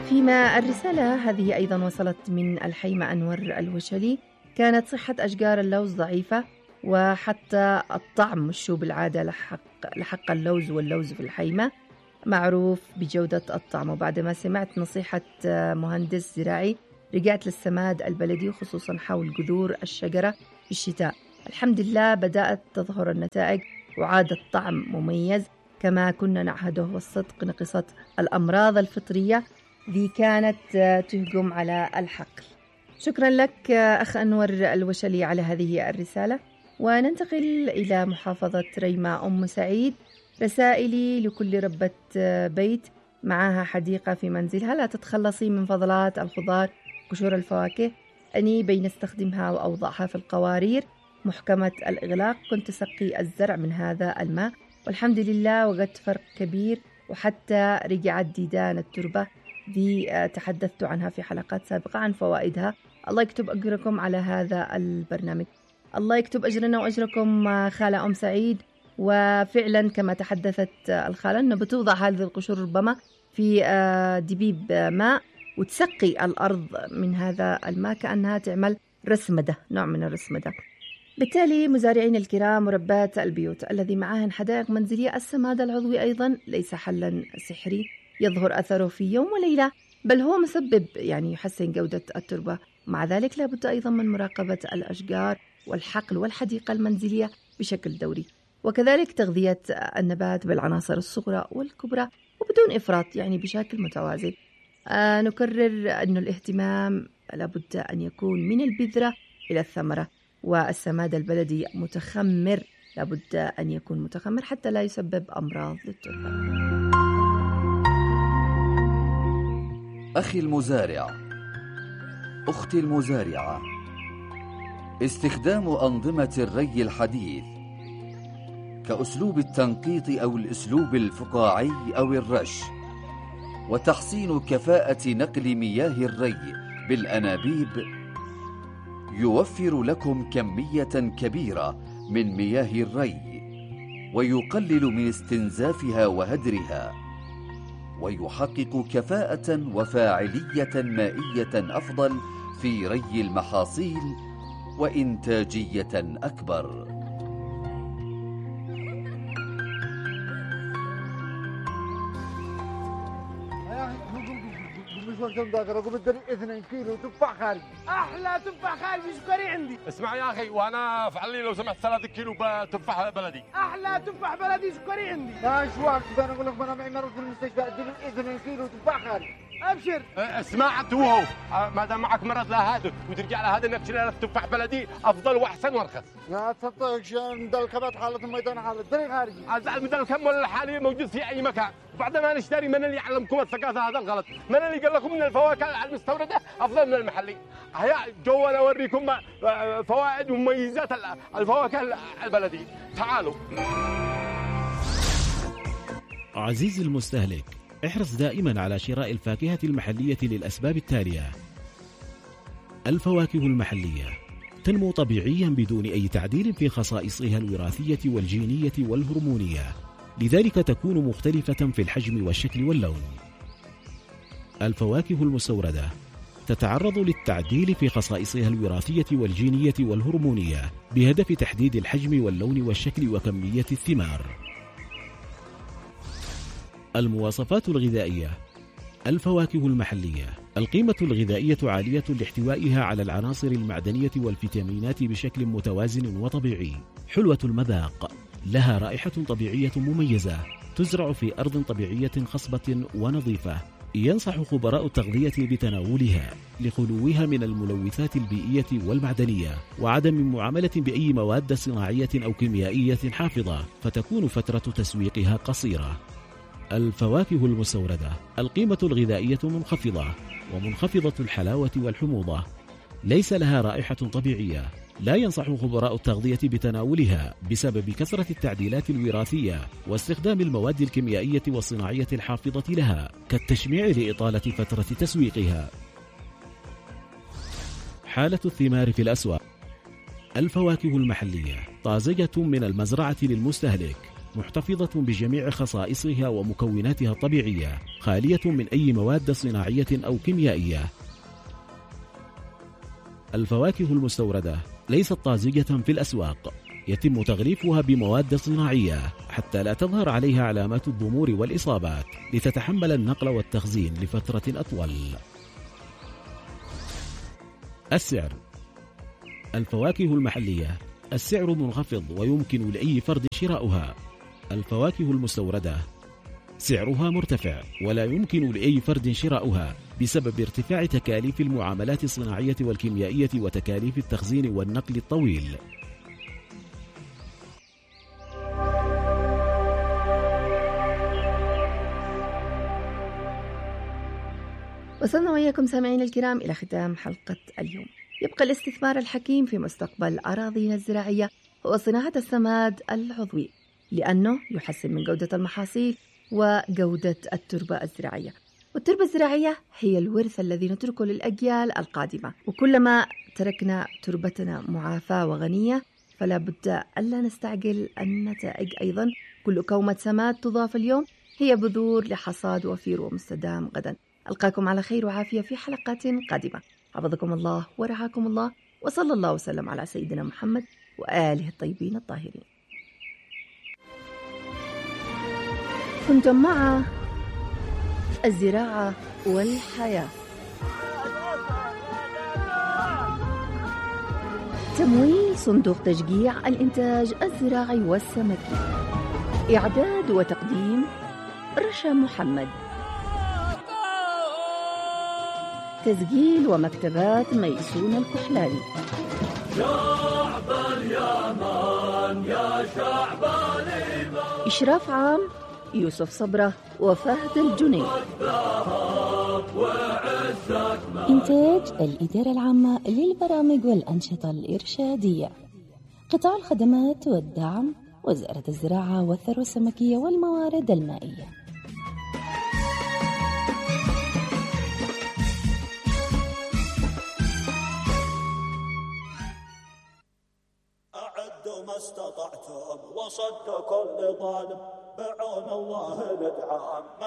فيما الرسالة هذه أيضا وصلت من الحيمة أنور الوشلي. كانت صحة أشجار اللوز ضعيفة، وحتى الطعم مش بالعادة لحق اللوز، واللوز في الحيمة معروف بجودة الطعم. وبعد ما سمعت نصيحة مهندس زراعي رجعت للسماد البلدي، خصوصا حول جذور الشجرة في الشتاء. الحمد لله بدأت تظهر النتائج وعاد الطعم مميز كما كنا نعهده، والصدق نقصت الأمراض الفطرية ذي كانت تهجم على الحقل. شكرا لك أخ أنور الوشلي على هذه الرسالة. وننتقل إلى محافظة ريمة. أم سعيد: رسائلي لكل ربة بيت معها حديقة في منزلها لا تتخلصي من فضلات الخضار قشور الفواكه. أني بين استخدمها وأوضعها في القوارير محكمة الإغلاق. كنت سقي الزرع من هذا الماء والحمد لله وجدت فرق كبير، وحتى رجعت ديدان التربة ذي تحدثت عنها في حلقات سابقة عن فوائدها. الله يكتب أجركم على هذا البرنامج. الله يكتب أجرنا وأجركم خالة أم سعيد. وفعلا كما تحدثت الخالة أنه بتوضع هذه القشور ربما في دبيب ماء وتسقي الأرض من هذا الماء كأنها تعمل رسمدة، نوع من الرسمدة. بالتالي مزارعين الكرام وربات البيوت الذي معهن حدائق منزلية، السماد العضوي أيضا ليس حلا سحري يظهر أثره في يوم وليلة، بل هو مسبب يحسن جودة التربة. مع ذلك لابد أيضا من مراقبة الأشجار والحقل والحديقة المنزلية بشكل دوري، وكذلك تغذية النبات بالعناصر الصغرى والكبرى وبدون إفراط، بشكل متوازن. نكرر أن الاهتمام لابد أن يكون من البذرة إلى الثمرة، والسماد البلدي متخمر لابد أن يكون متخمر حتى لا يسبب أمراض للتربة. أخي المزارع، أختي المزارعة، استخدام أنظمة الري الحديث كأسلوب التنقيط أو الأسلوب الفقاعي أو الرش، وتحسين كفاءة نقل مياه الري بالأنابيب يوفر لكم كمية كبيرة من مياه الري، ويقلل من استنزافها وهدرها، ويحقق كفاءة وفاعلية مائية أفضل في ري المحاصيل وإنتاجية أكبر. اقول 2 كيلو تفاح خارجي. احلى تفاح خارجي سكري عندي. اسمع يا اخي، وانا افعل لي لو سمحت 3 كيلو تفاح بلدي. احلى تفاح بلدي سكري عندي. ماش وقت، انا اقول لك انا معي مرض في المستشفى، اديني 2 كيلو تفاح خارجي. ابشر. اسمع وهو ما دام معك مرض لهذا وترجع لهذا نفس التفاح بلدي افضل واحسن وارخص. لا تصدقش مدلكبات حالة الميدان حالة الدري خارجي. ازعل مدلكم ولا الحالي موجود في اي مكان، وبعد ما نشتري من اللي يعلمكم الثقافه هذا الغلط، من اللي قال لكم ان الفواكه المستورده افضل من المحلي. هيا جو انا اوريكم فوائد ومميزات الفواكه البلدي، تعالوا. عزيزي المستهلك، احرص دائما على شراء الفاكهة المحلية للأسباب التالية: الفواكه المحلية تنمو طبيعيا بدون أي تعديل في خصائصها الوراثية والجينية والهرمونية، لذلك تكون مختلفة في الحجم والشكل واللون. الفواكه المستوردة تتعرض للتعديل في خصائصها الوراثية والجينية والهرمونية بهدف تحديد الحجم واللون والشكل وكمية الثمار. المواصفات الغذائية: الفواكه المحلية القيمة الغذائية عالية لاحتوائها على العناصر المعدنية والفيتامينات بشكل متوازن وطبيعي، حلوة المذاق، لها رائحة طبيعية مميزة، تزرع في أرض طبيعية خصبة ونظيفة. ينصح خبراء التغذية بتناولها لخلوها من الملوثات البيئية والمعدنية، وعدم معاملة بأي مواد صناعية أو كيميائية حافظة، فتكون فترة تسويقها قصيرة. الفواكه المستوردة القيمة الغذائية منخفضة ومنخفضة الحلاوة والحموضة، ليس لها رائحة طبيعية. لا ينصح خبراء التغذية بتناولها بسبب كثرة التعديلات الوراثية واستخدام المواد الكيميائية والصناعية الحافظة لها كالتشميع لإطالة فترة تسويقها. حالة الثمار في الأسواق: الفواكه المحلية طازجة من المزرعة للمستهلك، محتفظة بجميع خصائصها ومكوناتها الطبيعية، خالية من أي مواد صناعية أو كيميائية. الفواكه المستوردة ليست طازجة في الأسواق، يتم تغليفها بمواد صناعية حتى لا تظهر عليها علامات الضمور والإصابات، لتتحمل النقل والتخزين لفترة أطول. السعر: الفواكه المحلية السعر منخفض ويمكن لأي فرد شراؤها. الفواكه المستوردة سعرها مرتفع ولا يمكن لأي فرد شراؤها بسبب ارتفاع تكاليف المعاملات الصناعية والكيميائية وتكاليف التخزين والنقل الطويل. وصلنا وإياكم سامعين الكرام إلى ختام حلقة اليوم. يبقى الاستثمار الحكيم في مستقبل أراضينا الزراعية هو صناعة السماد العضوي، لأنه يحسن من جودة المحاصيل وجودة التربة الزراعية. والتربة الزراعية هي الورث الذي نتركه للأجيال القادمة، وكلما تركنا تربتنا معافاة وغنية فلا بد ألا نستعجل النتائج. أيضا كل كومة سماد تضاف اليوم هي بذور لحصاد وفير ومستدام غدا. ألقاكم على خير وعافية في حلقات قادمة. حفظكم الله ورعاكم الله، وصلى الله وسلم على سيدنا محمد وآله الطيبين الطاهرين. كنتم مع الزراعة والحياة. تمويل صندوق تشجيع الإنتاج الزراعي والسمكي. إعداد وتقديم رشا محمد. تسجيل ومكتبات ميسون الكحلاني. شعب اليمن يا شعب اليمن. إشراف عام يوسف صبرة وفهد الجنيد. إنتاج الإدارة العامة للبرامج والأنشطة الإرشادية. قطاع الخدمات والدعم وزارة الزراعة والثروة السمكية والموارد المائية. أعدوا ما استطعتم وصدوا كل ظالم، بعون الله ندعم.